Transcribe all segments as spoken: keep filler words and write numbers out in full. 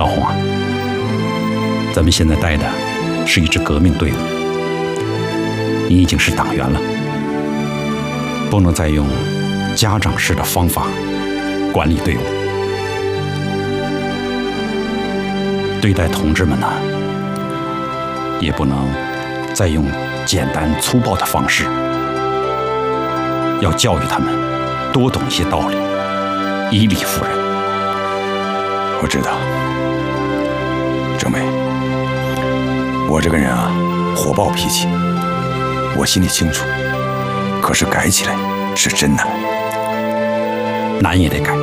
老洪啊，咱们现在带的是一支革命队伍，你已经是党员了，不能再用家长式的方法管理队伍。对待同志们呢，也不能再用简单粗暴的方式，要教育他们多懂一些道理，以理服人。 我知道，政委，我这个人啊，火爆脾气，我心里清楚。可是改起来是真难， 难也得改。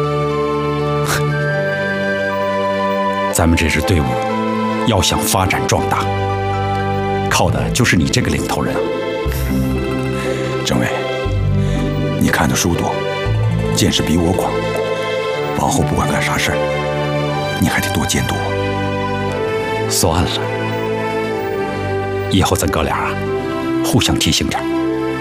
咱们这支队伍要想发展壮大，靠的就是你这个领头人啊。 政委，你看的书多，见识比我广，往后不管干啥事儿，你还得多监督我。 算了，以后咱哥俩啊，互相提醒点。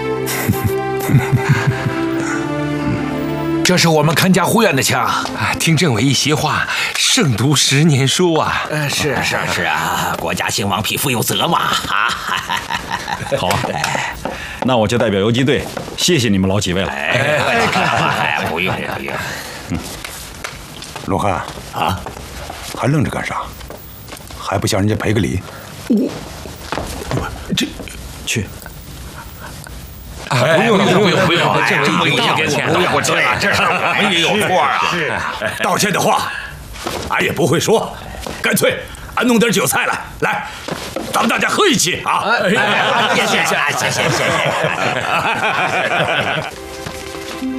这是我们看家护院的枪，听政委一席话，胜读十年书啊！ 呃，是是是啊，国家兴亡，匹夫有责嘛！啊， 好啊，那我就代表游击队，谢谢你们老几位了。 哎，不用不用。 嗯，罗汉啊， 还愣着干啥？还不向人家赔个礼？ 我，这去。 哎，不用了，不用了，不用了，这不用道歉，不用歉了，这事我们也有错啊。 是道歉的话，俺也不会说，干脆俺弄点酒菜来，来，咱们大家喝一起啊！ 谢谢，谢谢，谢谢。